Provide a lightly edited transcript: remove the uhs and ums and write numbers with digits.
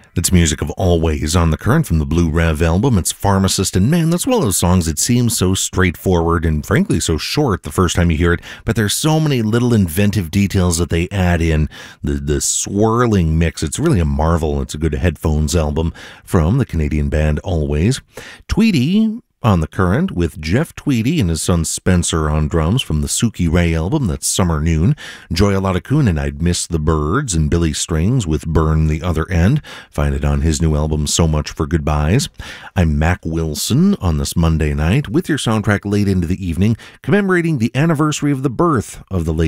It's music of Always on the Current from the Blue Rev album. It's Pharmacist, and man, that's one of those songs that seems so straightforward and frankly so short the first time you hear it, but there's so many little inventive details that they add in. The swirling mix, it's really a marvel. It's a good headphones album from the Canadian band Always. Tweedy on the Current with Jeff Tweedy and his son Spencer on drums from the Suki Ray album, that's Summer Noon. Joy Aladakun, I'd Miss the Birds, and Billy Strings with Burn the Other End. Find it on his new album, So Much for Goodbyes. I'm Mac Wilson on this Monday night with your soundtrack late into the evening, commemorating the anniversary of the birth of the late